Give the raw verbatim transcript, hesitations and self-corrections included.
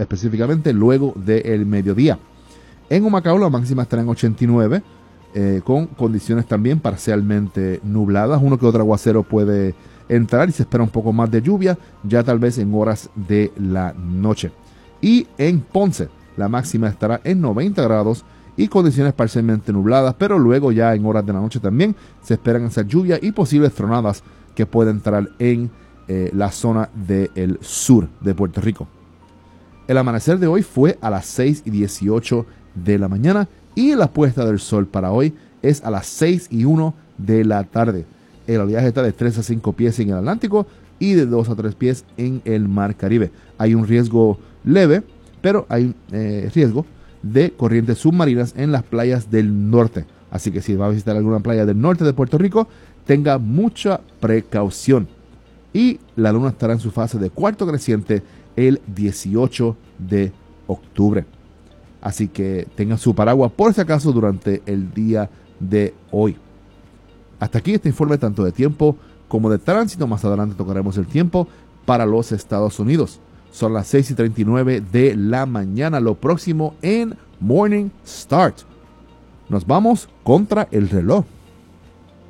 específicamente luego del mediodía. En Humacao la máxima estará en ochenta y nueve, eh, con condiciones también parcialmente nubladas. Uno que otro aguacero puede entrar y se espera un poco más de lluvia, ya tal vez en horas de la noche. Y en Ponce la máxima estará en noventa grados y condiciones parcialmente nubladas, pero luego ya en horas de la noche también se esperan esas lluvias y posibles tronadas que pueden entrar en eh, la zona del sur de Puerto Rico. El amanecer de hoy fue a las seis y dieciocho de la mañana y la puesta del sol para hoy es a las seis y uno de la tarde. El oleaje está de tres a cinco pies en el Atlántico y de dos a tres pies en el Mar Caribe. Hay un riesgo leve, pero hay eh, riesgo de corrientes submarinas en las playas del norte. Así que si va a visitar alguna playa del norte de Puerto Rico, tenga mucha precaución. Y la luna estará en su fase de cuarto creciente el dieciocho de octubre. Así que tenga su paraguas por si acaso durante el día de hoy. Hasta aquí este informe tanto de tiempo como de tránsito. Más adelante tocaremos el tiempo para los Estados Unidos. Son las seis y treinta y nueve de la mañana. Lo próximo en Morning Start. Nos vamos contra el reloj.